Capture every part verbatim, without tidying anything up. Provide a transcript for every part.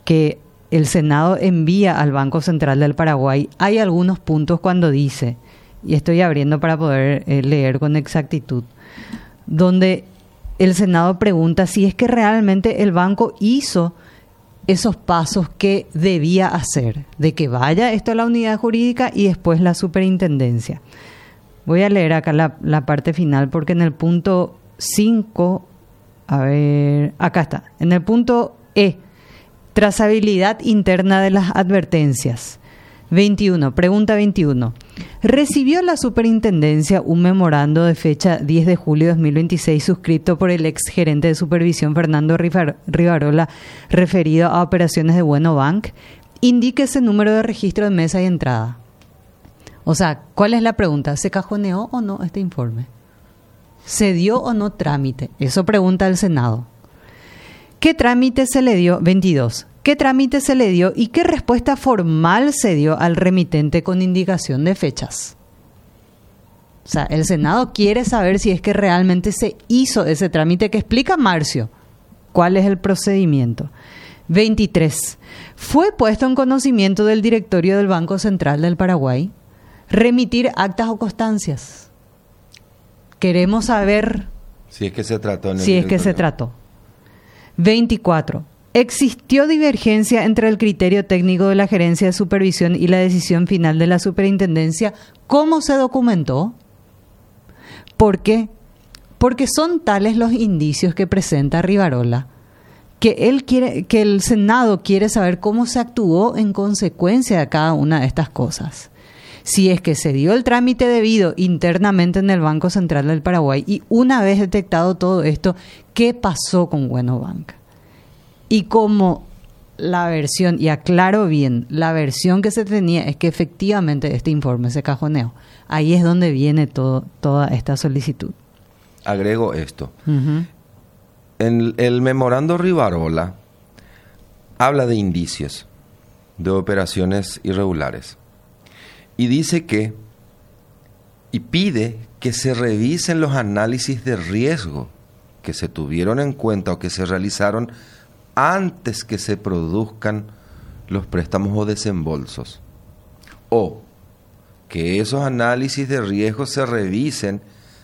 que el Senado envía al Banco Central del Paraguay, hay algunos puntos cuando dice, y estoy abriendo para poder eh, leer con exactitud, donde el Senado pregunta si es que realmente el banco hizo esos pasos que debía hacer, de que vaya esto a la unidad jurídica y después la superintendencia. Voy a leer acá la, la parte final porque en el punto cinco, a ver, acá está, en el punto E, trazabilidad interna de las advertencias. veintiuno, pregunta veintiuno. ¿Recibió la superintendencia un memorando de fecha diez de julio de dos mil veintiséis suscrito por el ex gerente de supervisión Fernando Rivarola referido a operaciones de Bueno Bank? Indíquese número de registro de mesa y entrada. O sea, ¿cuál es la pregunta? ¿Se cajoneó o no este informe? ¿Se dio o no trámite? Eso pregunta el Senado. ¿Qué trámite se le dio? veintidós. ¿Qué trámite se le dio y qué respuesta formal se dio al remitente con indicación de fechas? O sea, el Senado quiere saber si es que realmente se hizo ese trámite que explica Marcio. ¿Cuál es el procedimiento? veintitrés. ¿Fue puesto en conocimiento del directorio del Banco Central del Paraguay remitir actas o constancias? Queremos saber si es que se trató. En el si es que se trató. veinticuatro. ¿Existió divergencia entre el criterio técnico de la gerencia de supervisión y la decisión final de la superintendencia? ¿Cómo se documentó? ¿Por qué? Porque son tales los indicios que presenta Rivarola que él quiere, que el Senado quiere saber cómo se actuó en consecuencia de cada una de estas cosas. Si es que se dio el trámite debido internamente en el Banco Central del Paraguay y una vez detectado todo esto, ¿qué pasó con Bueno Bank? Y como la versión, y aclaro bien, la versión que se tenía es que efectivamente este informe se cajoneó. Ahí es donde viene todo, toda esta solicitud. Agrego esto. Uh-huh. En el memorando Rivarola habla de indicios de operaciones irregulares. Y dice que, y pide que se revisen los análisis de riesgo que se tuvieron en cuenta o que se realizaron antes que se produzcan los préstamos o desembolsos. O que esos análisis de riesgo se revisen,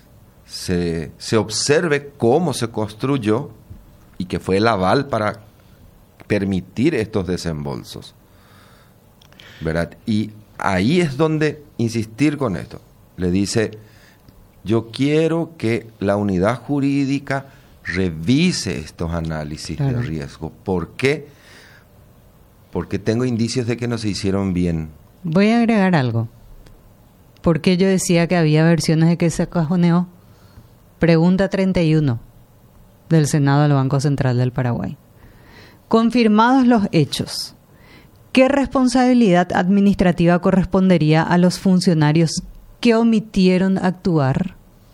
se, se observe cómo se construyó y que fue el aval para permitir estos desembolsos. ¿Verdad? Y ahí es donde insistir con esto. Le dice, yo quiero que la unidad jurídica revise estos análisis claro. de riesgo. ¿Por qué? Porque tengo indicios de que no se hicieron bien. Voy a agregar algo. ¿Por qué yo decía que había versiones de que se cajoneó? Pregunta treinta y uno del Senado del Banco Central del Paraguay. Confirmados los hechos, ¿qué responsabilidad administrativa correspondería a los funcionarios que omitieron actuar?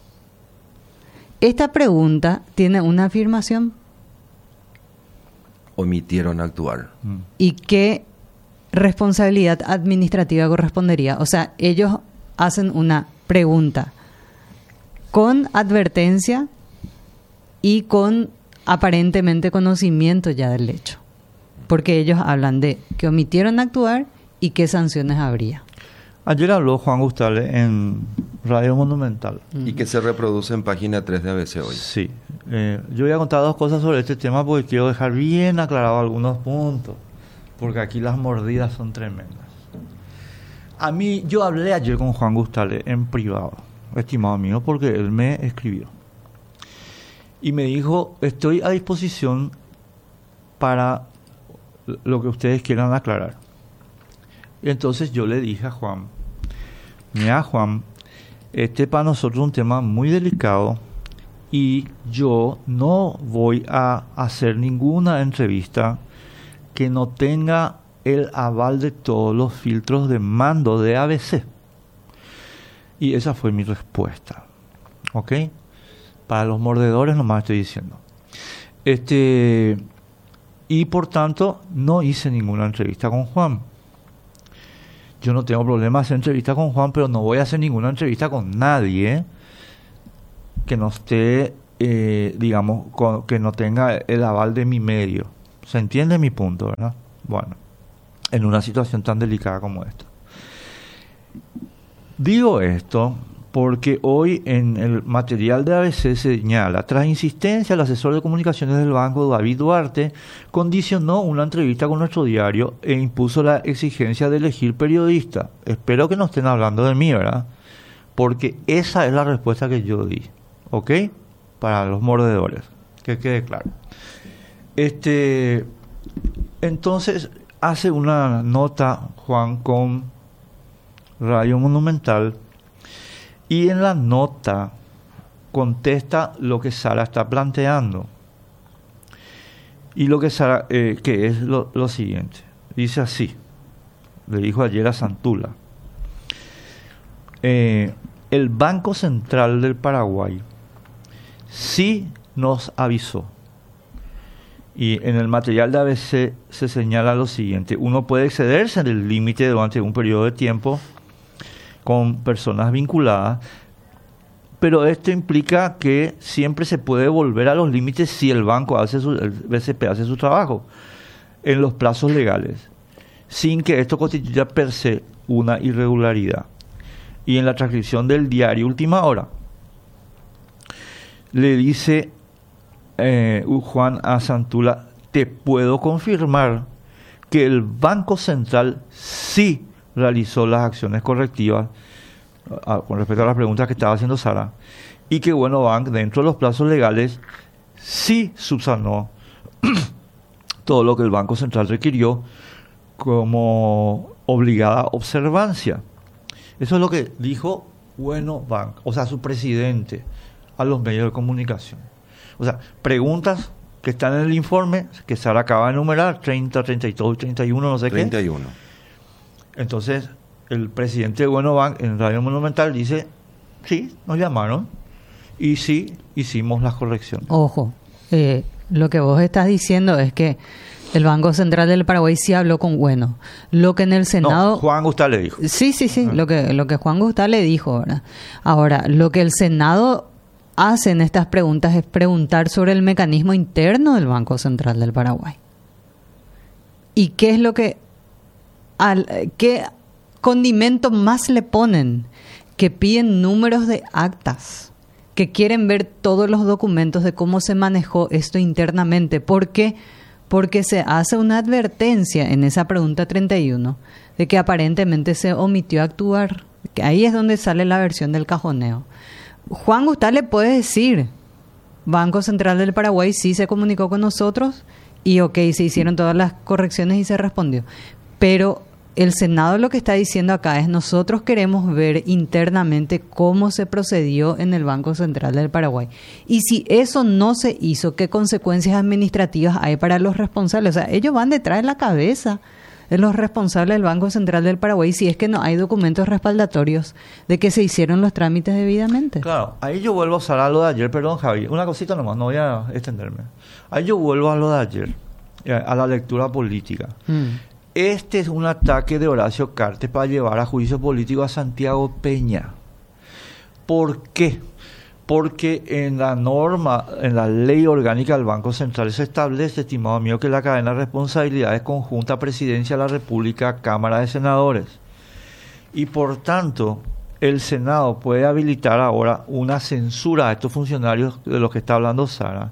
Esta pregunta tiene una afirmación. Omitieron actuar. ¿Y qué responsabilidad administrativa correspondería? O sea, ellos hacen una pregunta con advertencia y con aparentemente conocimiento ya del hecho. Porque ellos hablan de que omitieron actuar y qué sanciones habría. Ayer habló Juan Gustale en Radio Monumental. Y que se reproduce en página tres de A B C Hoy. Sí. Eh, yo voy a contar dos cosas sobre este tema porque quiero dejar bien aclarado algunos puntos. Porque aquí las mordidas son tremendas. A mí, yo hablé ayer con Juan Gustale en privado, estimado mío, porque él me escribió. Y me dijo, estoy a disposición para lo que ustedes quieran aclarar. Y entonces yo le dije a Juan, mira Juan, este para nosotros es un tema muy delicado y yo no voy a hacer ninguna entrevista que no tenga el aval de todos los filtros de mando de A B C. Y esa fue mi respuesta. ¿Ok? Para los mordedores nomás estoy diciendo. Este, y por tanto, no hice ninguna entrevista con Juan. Yo no tengo problema hacer entrevista con Juan, pero no voy a hacer ninguna entrevista con nadie que no esté, eh, digamos, con, que no tenga el aval de mi medio. ¿Se entiende mi punto, verdad? Bueno, en una situación tan delicada como esta. Digo esto porque hoy en el material de A B C señala, tras insistencia, el asesor de comunicaciones del banco, David Duarte, condicionó una entrevista con nuestro diario e impuso la exigencia de elegir periodista. Espero que no estén hablando de mí, ¿verdad? Porque esa es la respuesta que yo di, ¿ok? Para los mordedores, que quede claro. Este, entonces hace una nota Juan con Radio Monumental y en la nota contesta lo que Sara está planteando. Y lo que Sara, eh, que es lo, lo siguiente. Dice así, le dijo ayer a Santula. Eh, el Banco Central del Paraguay sí nos avisó. Y en el material de A B C se señala lo siguiente. Uno puede excederse en el límite durante un periodo de tiempo con personas vinculadas, pero esto implica que siempre se puede volver a los límites si el banco hace su, el B C P hace su trabajo en los plazos legales, sin que esto constituya per se una irregularidad. Y en la transcripción del diario Última Hora, le dice eh, Juan a Santula, te puedo confirmar que el Banco Central sí realizó las acciones correctivas a, con respecto a las preguntas que estaba haciendo Sara, y que Bueno Bank, dentro de los plazos legales, sí subsanó todo lo que el Banco Central requirió como obligada observancia. Eso es lo que dijo Bueno Bank, o sea, su presidente, a los medios de comunicación. O sea, preguntas que están en el informe, que Sara acaba de enumerar, treinta, treinta y dos, treinta y uno, no sé treinta y qué. uno. Entonces, el presidente de Bueno Bank en Radio Monumental dice, sí, nos llamaron y sí, hicimos las correcciones. Ojo, eh, lo que vos estás diciendo es que el Banco Central del Paraguay sí habló con Bueno. Lo que en el Senado... No, Juan Gustavo le dijo. Sí, sí, sí, Ah. lo que, lo que Juan Gustavo le dijo, ¿verdad? Ahora, lo que el Senado hace en estas preguntas es preguntar sobre el mecanismo interno del Banco Central del Paraguay. ¿Y qué es lo que... Al, ¿Qué condimento más le ponen? Que piden números de actas, que quieren ver todos los documentos de cómo se manejó esto internamente. ¿Por qué? Porque se hace una advertencia en esa pregunta treinta y uno de que aparentemente se omitió actuar. Que ahí es donde sale la versión del cajoneo. Juan Gustavo le puede decir, Banco Central del Paraguay sí se comunicó con nosotros y ok, se hicieron todas las correcciones y se respondió. Pero el Senado lo que está diciendo acá es nosotros queremos ver internamente cómo se procedió en el Banco Central del Paraguay. Y si eso no se hizo, ¿qué consecuencias administrativas hay para los responsables? O sea, ellos van detrás de la cabeza de los responsables del Banco Central del Paraguay si es que no hay documentos respaldatorios de que se hicieron los trámites debidamente. Claro, ahí yo vuelvo a usar a lo de ayer, perdón Javi, una cosita nomás, no voy a extenderme. Ahí yo vuelvo a lo de ayer, a la lectura política. Mm. Este es un ataque de Horacio Cartes para llevar a juicio político a Santiago Peña. ¿Por qué? Porque en la norma, en la ley orgánica del Banco Central se establece, estimado mío, que la cadena de responsabilidad es conjunta Presidencia de la República, Cámara de Senadores. Y por tanto, el Senado puede habilitar ahora una censura a estos funcionarios de los que está hablando Sara,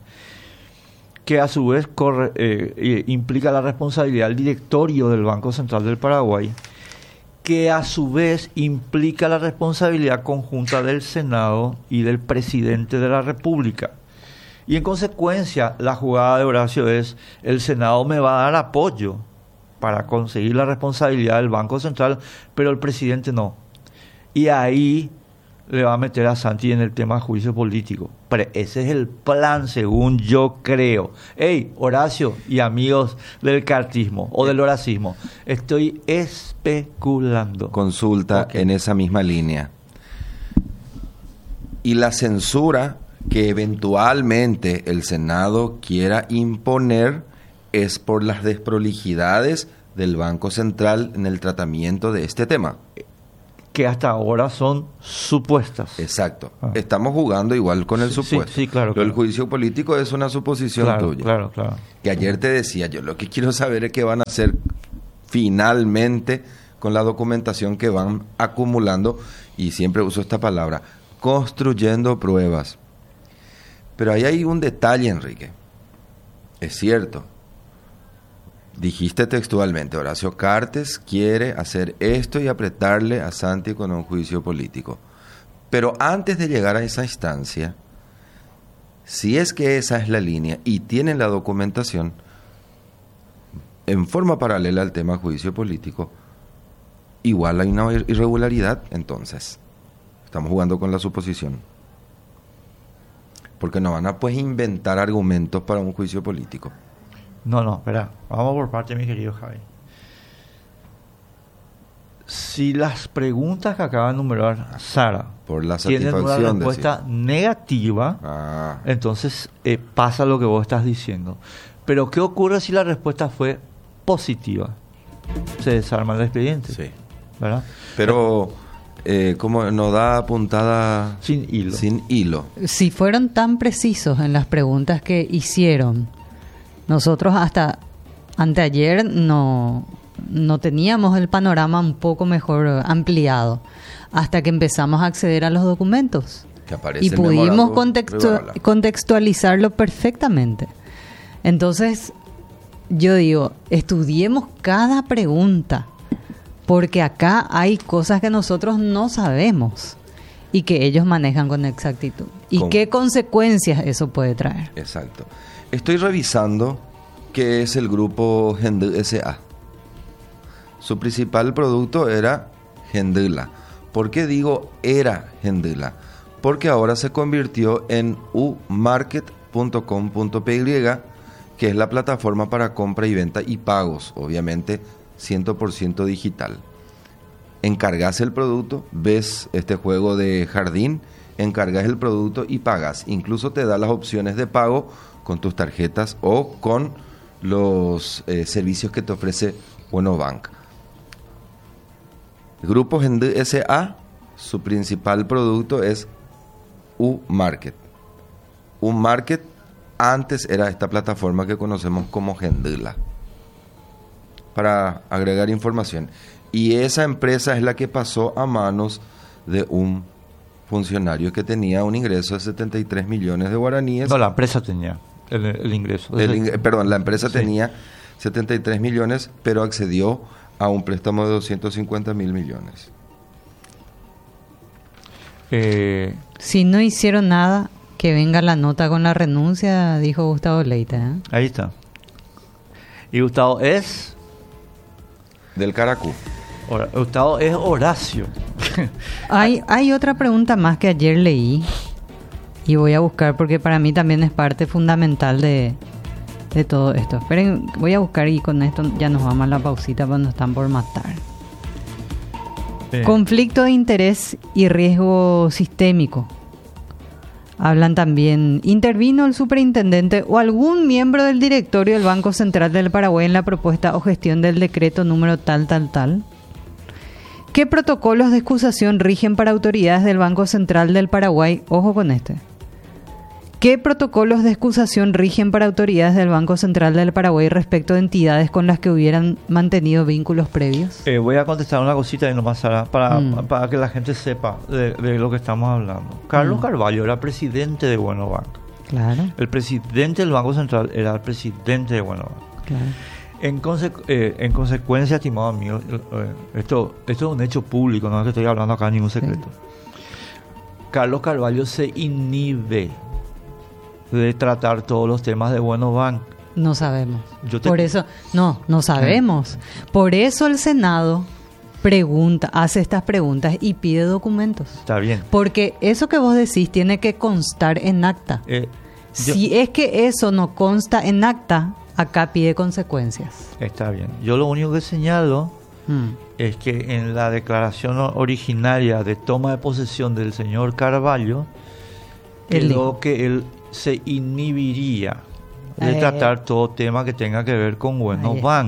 que a su vez corre, eh, eh, implica la responsabilidad del directorio del Banco Central del Paraguay, que a su vez implica la responsabilidad conjunta del Senado y del presidente de la República. Y en consecuencia, la jugada de Horacio es, el Senado me va a dar apoyo para conseguir la responsabilidad del Banco Central, pero el presidente no. Y ahí le va a meter a Santi en el tema de juicio político. Pero ese es el plan, según yo creo. Hey, Horacio y amigos del cartismo o del horacismo, estoy especulando. Consulta okay. En esa misma línea. Y la censura que eventualmente el Senado quiera imponer es por las desprolijidades del Banco Central en el tratamiento de este tema. que hasta ahora son supuestas. Exacto. Ah. Estamos jugando igual con el Sí, supuesto. sí, sí, claro, Lo claro. del juicio político es una suposición Claro, tuya. claro, claro. Que ayer te decía, yo lo que quiero saber es qué van a hacer finalmente con la documentación que van acumulando, y siempre uso esta palabra, construyendo pruebas. Pero ahí hay un detalle, Enrique. Es cierto. Dijiste textualmente, Horacio Cartes quiere hacer esto y apretarle a Santi con un juicio político. Pero antes de llegar a esa instancia, si es que esa es la línea y tienen la documentación, en forma paralela al tema juicio político, igual hay una irregularidad, entonces. Estamos jugando con la suposición. Porque no van a pues inventar argumentos para un juicio político. No, no, espera. Vamos por parte, mi querido Javi. Si las preguntas que acaba de enumerar Sara Por la tienen una satisfacción, respuesta decir. negativa, Ah, entonces eh, pasa lo que vos estás diciendo. Pero ¿qué ocurre si la respuesta fue positiva? Se desarma el expediente, sí. ¿verdad? Pero, eh, como nos da puntada Sin hilo. sin hilo. Si fueron tan precisos en las preguntas que hicieron, nosotros hasta anteayer no, no teníamos el panorama un poco mejor ampliado, hasta que empezamos a acceder a los documentos. Que aparece Y el pudimos memorando contextu- Rivarola. contextualizarlo perfectamente. Entonces, yo digo, estudiemos cada pregunta, porque acá hay cosas que nosotros no sabemos y que ellos manejan con exactitud. ¿Y Con- qué consecuencias eso puede traer? Exacto. Estoy revisando qué es el grupo Gendl S A. Su principal producto era Gendla. ¿Por qué digo era Gendla? Porque ahora se convirtió en u market punto com punto p y, que es la plataforma para compra y venta y pagos, obviamente cien por ciento digital. Encargas el producto, ves este juego de jardín, encargas el producto y pagas. Incluso te da las opciones de pago con tus tarjetas o con los eh, servicios que te ofrece Bueno Bank. Grupo Gendl S A, su principal producto es U-Market. U-Market antes era esta plataforma que conocemos como Gendla. Para agregar información. Y esa empresa es la que pasó a manos de un funcionario que tenía un ingreso de setenta y tres millones de guaraníes. No, la empresa tenía el, el ingreso. El ing- perdón, la empresa Sí. tenía setenta y tres millones, pero accedió a un préstamo de doscientos cincuenta mil millones. Eh, Si no hicieron nada, que venga la nota con la renuncia, dijo Gustavo Leite. ¿eh? ahí está. Y Gustavo es... Del Caracú. Hora- Gustavo es Horacio. Hay, hay otra pregunta más que ayer leí y voy a buscar porque para mí también es parte fundamental de, de todo esto. Esperen, voy a buscar y con esto ya nos vamos a la pausita cuando están por matar. Eh, Conflicto de interés y riesgo sistémico. Hablan también, intervino el superintendente o algún miembro del directorio del Banco Central del Paraguay en la propuesta o gestión del decreto número tal, tal, tal. ¿Qué protocolos de excusación rigen para autoridades del Banco Central del Paraguay? Ojo con este. ¿Qué protocolos de excusación rigen para autoridades del Banco Central del Paraguay respecto de entidades con las que hubieran mantenido vínculos previos? eh, voy a contestar una cosita y nomás, Sara, para, Mm. para que la gente sepa de, de lo que estamos hablando. Carlos Mm. Carvalho era presidente de Bueno Bank. Claro, El presidente del Banco Central era el presidente de Bueno Bank. claro. En, conse- eh, en consecuencia, estimado amigo, eh, esto, esto es un hecho público, no es que estoy hablando acá ningún secreto. Carlos Carvalho se inhibe de tratar todos los temas de Bueno Bank. No sabemos. Yo te- Por eso, no, no sabemos. Por eso el Senado pregunta, hace estas preguntas y pide documentos. Está bien. Porque eso que vos decís tiene que constar en acta. Eh, yo- Si es que eso no consta en acta, acá pide consecuencias. Está bien. Yo lo único que señalo Mm. es que en la declaración o- originaria de toma de posesión del señor Carvalho, Él quedó dijo. que él se inhibiría de Eh. tratar todo tema que tenga que ver con Bueno Ahí. Bank,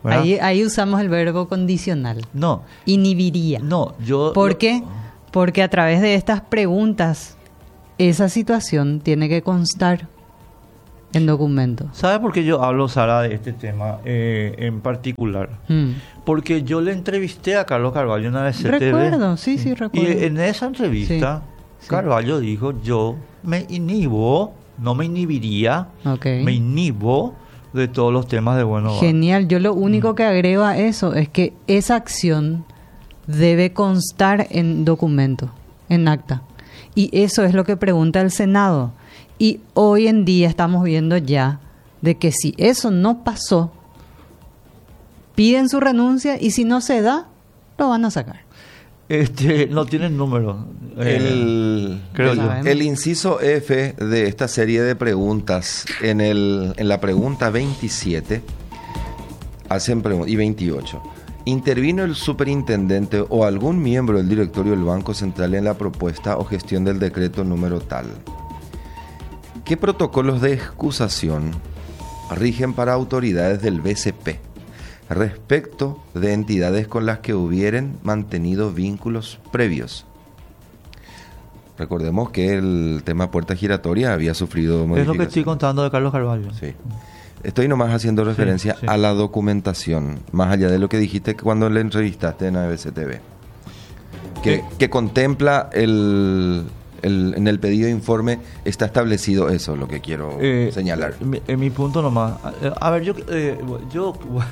Ahí, ahí usamos el verbo condicional. No. Inhibiría. No, yo... ¿Por yo, qué? Porque a través de estas preguntas, esa situación tiene que constar en documento. ¿Sabe por qué yo hablo, Sara, de este tema eh, en particular? Mm. Porque yo le entrevisté a Carlos Carvalho en la C T V. Recuerdo, sí, sí, recuerdo. Y en esa entrevista, sí, sí. Carvalho dijo, yo me inhibo, no me inhibiría, Okay. me inhibo de todos los temas de buen hogar. Genial. Yo lo único que agrego a eso es que esa acción debe constar en documento, en acta. Y eso es lo que pregunta el Senado. Y hoy en día estamos viendo ya de que si eso no pasó, piden su renuncia y si no se da, lo van a sacar. Este, no tienen número. eh, El, creo el, yo. el inciso F de esta serie de preguntas, en, el, en la pregunta veintisiete hacen pregun- y veintiocho, ¿intervino el superintendente o algún miembro del directorio del Banco Central en la propuesta o gestión del decreto número tal? ¿Qué protocolos de excusación rigen para autoridades del B C P respecto de entidades con las que hubieran mantenido vínculos previos? Recordemos que el tema puerta giratoria había sufrido modificaciones. Es lo que estoy contando de Carlos Carvalho. Sí. Estoy nomás haciendo referencia Sí, sí. a la documentación, más allá de lo que dijiste cuando le entrevistaste en A B C T V, que, Eh. que contempla el, el, en el pedido de informe, está establecido eso, lo que quiero Eh, señalar. En mi, en mi punto nomás. Eh, A ver, yo, eh, yo,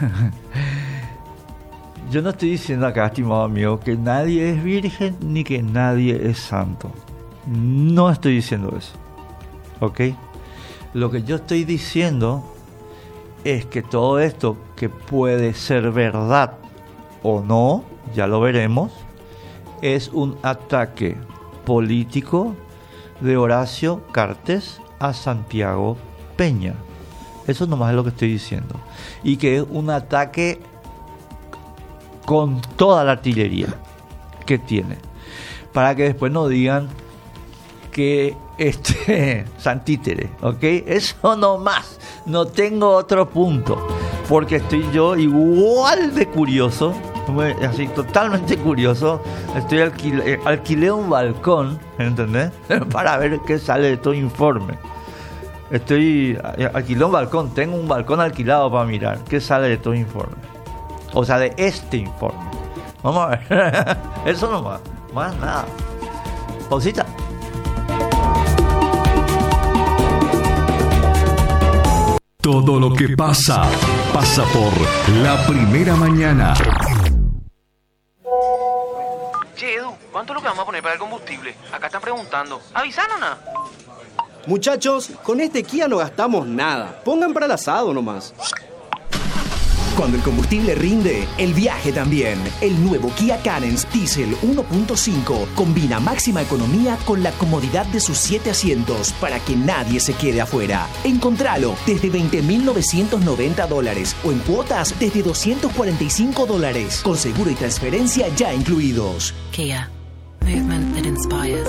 yo no estoy diciendo acá, estimado amigo, que nadie es virgen ni que nadie es santo. No estoy diciendo eso. ¿Ok? Lo que yo estoy diciendo es que todo esto, que puede ser verdad o no, ya lo veremos, es un ataque político de Horacio Cartes a Santiago Peña. Eso nomás es lo que estoy diciendo. Y que es un ataque con toda la artillería que tiene. Para que después no digan que este Santítere, ¿ok? Eso nomás. No tengo otro punto. Porque estoy yo igual de curioso, así totalmente curioso. Estoy alquilé, alquilé un balcón, ¿entendés? Para ver qué sale de todo informe. Estoy alquilé un balcón, tengo un balcón alquilado para mirar qué sale de todo informe. O sea, de este informe. Vamos a ver. Eso nomás, más nada. Pausita. Todo lo que pasa, pasa por La Primera Mañana. Che, Edu, ¿cuánto es lo que vamos a poner para el combustible? Acá están preguntando. ¿Avisaron nada? Muchachos, con este Kia no gastamos nada. Pongan para el asado nomás. Cuando el combustible rinde, el viaje también. El nuevo Kia Carens Diesel uno punto cinco combina máxima economía con la comodidad de sus siete asientos para que nadie se quede afuera. Encontralo desde veinte mil novecientos noventa dólares o en cuotas desde doscientos cuarenta y cinco dólares, con seguro y transferencia ya incluidos. Kia. Movement that inspires.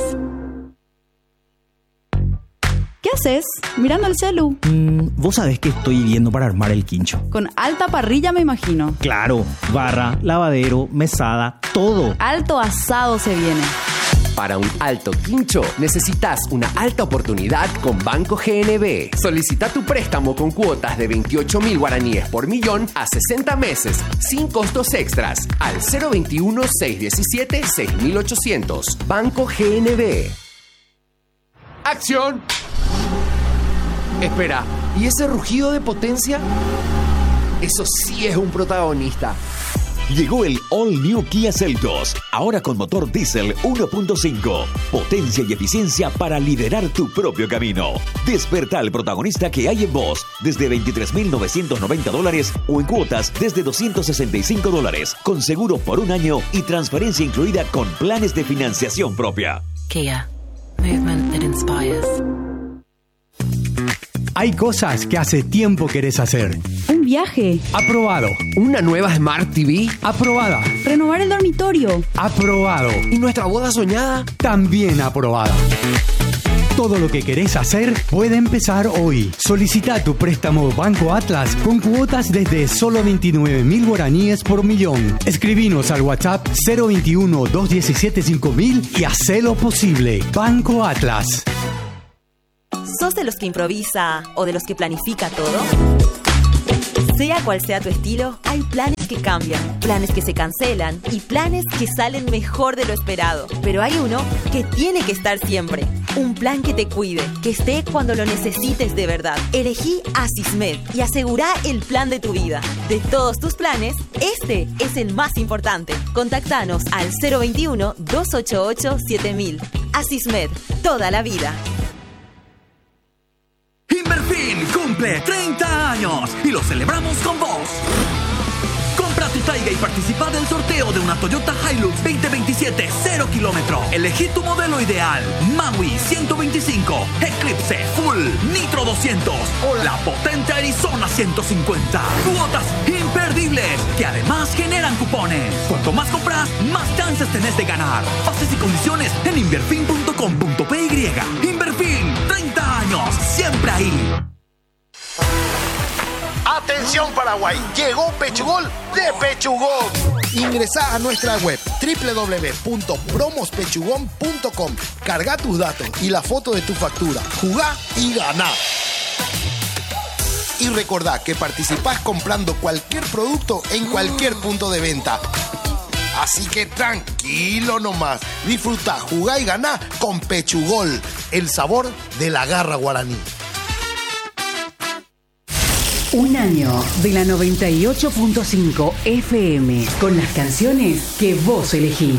¿Qué haces? Mirando el celu. Mm, vos sabés que estoy viendo para armar el quincho. Con alta parrilla, me imagino. Claro, barra, lavadero, mesada, todo. Alto asado se viene. Para un alto quincho, necesitas una alta oportunidad con Banco G N B. Solicita tu préstamo con cuotas de veintiocho mil guaraníes por millón a sesenta meses, sin costos extras, al cero veintiuno, seiscientos diecisiete, seis mil ochocientos. Banco G N B. ¡Acción! Espera, ¿y ese rugido de potencia? Eso sí es un protagonista. Llegó el All New Kia Seltos, ahora con motor diésel uno punto cinco. Potencia y eficiencia para liderar tu propio camino. Desperta al protagonista que hay en vos desde veintitrés mil novecientos noventa dólares o en cuotas desde doscientos sesenta y cinco dólares, con seguro por un año y transferencia incluida con planes de financiación propia. Kia. Movement that inspires. Hay cosas que hace tiempo querés hacer. Un viaje. Aprobado. Una nueva Smart T V. Aprobada. Renovar el dormitorio. Aprobado. ¿Y nuestra boda soñada? También aprobada. Todo lo que querés hacer puede empezar hoy. Solicita tu préstamo Banco Atlas con cuotas desde solo veintinueve mil guaraníes por millón. Escribinos al WhatsApp cero veintiuno, doscientos diecisiete, cinco mil y hacé lo posible. Banco Atlas. ¿Sos de los que improvisa o de los que planifica todo? Sea cual sea tu estilo, hay planes que cambian, planes que se cancelan y planes que salen mejor de lo esperado. Pero hay uno que tiene que estar siempre. Un plan que te cuide, que esté cuando lo necesites de verdad. Elegí Asismed y asegurá el plan de tu vida. De todos tus planes, este es el más importante. Contactanos al cero veintiuno, doscientos ochenta y ocho, siete mil. Asismed, toda la vida. Inverfin cumple treinta años y lo celebramos con vos. Compra tu Taiga y participa del sorteo de una Toyota Hilux veinte veintisiete cero kilómetro. Elegí tu modelo ideal: Maui ciento veinticinco, Eclipse Full, Nitro doscientos o la potente Arizona ciento cincuenta. Cuotas imperdibles que además generan cupones. Cuanto más compras, más chances tenés de ganar. Bases y condiciones en inverfin punto com punto p y. Inverfin, treinta años, siempre ahí. Atención Paraguay, llegó Pechugol de Pechugón. Ingresá a nuestra web doble u doble u doble u punto promos pechugón punto com. Carga tus datos y la foto de tu factura. Jugá y ganá. Y recordá que participás comprando cualquier producto en cualquier punto de venta. Así que tranquilo nomás. Disfruta, jugá y ganá con Pechugol, el sabor de la garra guaraní. Un año de la noventa y ocho punto cinco F M con las canciones que vos elegís.